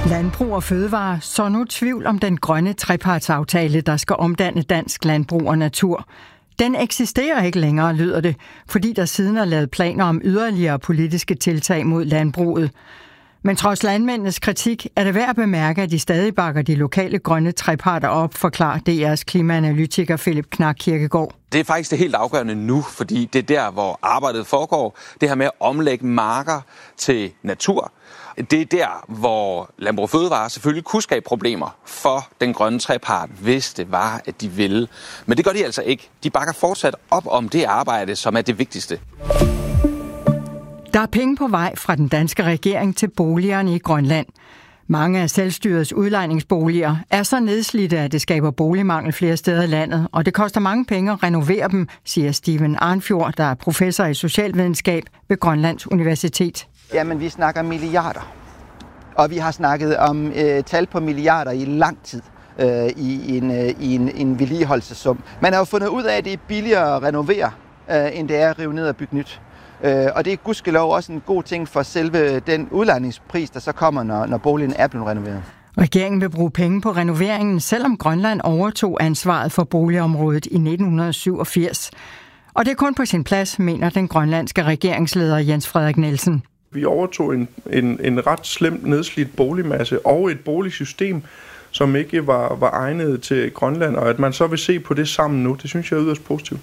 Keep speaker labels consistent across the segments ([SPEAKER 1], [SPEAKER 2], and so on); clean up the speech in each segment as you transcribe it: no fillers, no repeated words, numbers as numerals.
[SPEAKER 1] Landbrug og Fødevare så nu tvivl om den grønne trepartsaftale, der skal omdanne dansk landbrug og natur. Den eksisterer ikke længere, lyder det, fordi der siden er lavet planer om yderligere politiske tiltag mod landbruget. Men trods landmændenes kritik er det værd at bemærke, at de stadig bakker de lokale grønne treparter op, forklarer DR's klimaanalytiker Philip Knak Kirkegaard.
[SPEAKER 2] Det er faktisk det helt afgørende nu, fordi det er der, hvor arbejdet foregår. Det her med at omlægge marker til natur. Det er der, hvor Landbrug og Fødevare selvfølgelig kunne skabe problemer for den grønne trepart, hvis det var, at de ville. Men det gør de altså ikke. De bakker fortsat op om det arbejde, som er det vigtigste.
[SPEAKER 1] Der er penge på vej fra den danske regering til boligerne i Grønland. Mange af selvstyrets udlejningsboliger er så nedslidte, at det skaber boligmangel flere steder i landet, og det koster mange penge at renovere dem, siger Steven Arnfjord, der er professor i socialvidenskab ved Grønlands Universitet.
[SPEAKER 3] Jamen, vi snakker milliarder, og vi har snakket om tal på milliarder i lang tid i en vedligeholdelsessum. Man har jo fundet ud af, at det er billigere at renovere, end det er at rive ned og bygge nyt. Og det er gudskelov også en god ting for selve den udlejningspris, der så kommer, når boligen er blevet renoveret.
[SPEAKER 1] Regeringen vil bruge penge på renoveringen, selvom Grønland overtog ansvaret for boligområdet i 1987. Og det er kun på sin plads, mener den grønlandske regeringsleder Jens Frederik Nielsen.
[SPEAKER 4] Vi overtog en ret slemt nedslidt boligmasse og et boligsystem, som ikke var egnet til Grønland, og at man så vil se på det sammen nu, det synes jeg er yderst positivt.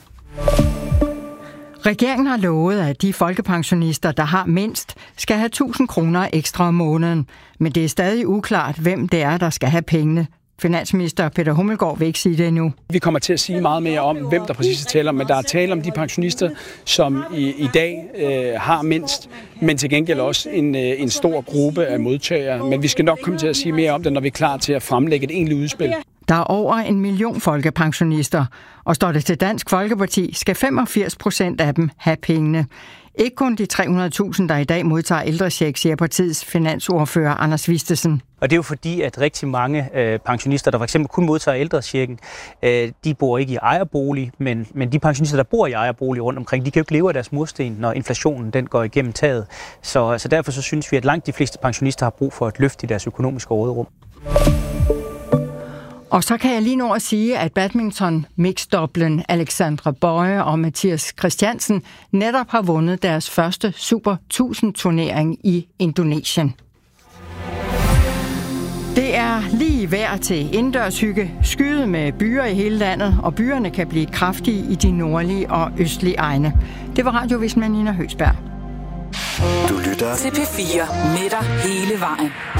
[SPEAKER 1] Regeringen har lovet, at de folkepensionister, der har mindst, skal have 1.000 kroner ekstra om måneden. Men det er stadig uklart, hvem det er, der skal have pengene. Finansminister Peter Hummelgaard vil ikke sige det endnu.
[SPEAKER 5] Vi kommer til at sige meget mere om, hvem der præcis taler om, men der er tale om de pensionister, som i dag har mindst, men til gengæld også en stor gruppe af modtagere. Men vi skal nok komme til at sige mere om det, når vi er klar til at fremlægge et egentligt udspil.
[SPEAKER 1] Der er over 1 million folkepensionister, og står det til Dansk Folkeparti, skal 85% af dem have pengene. Ikke kun de 300.000, der i dag modtager ældrecheck, siger partiets finansordfører Anders Vistesen.
[SPEAKER 6] Og det er jo fordi, at rigtig mange pensionister, der for eksempel kun modtager ældrechecken, de bor ikke i ejerbolig, men de pensionister, der bor i ejerbolig rundt omkring, de kan jo ikke leve af deres mursten, når inflationen den går igennem taget. Så derfor så synes vi, at langt de fleste pensionister har brug for et løft i deres økonomiske råderum.
[SPEAKER 1] Og så kan jeg lige nå at sige, at badminton-mixdoblen Alexandra Bøje og Mathias Christiansen netop har vundet deres første Super 1000-turnering i Indonesien. Det er lige vejr til indendørshygge, skyet med byer i hele landet, og byerne kan blive kraftige i de nordlige og østlige egne. Det var radiovis med Nina Høgsberg.
[SPEAKER 7] Du lytter til P4 med dig hele vejen.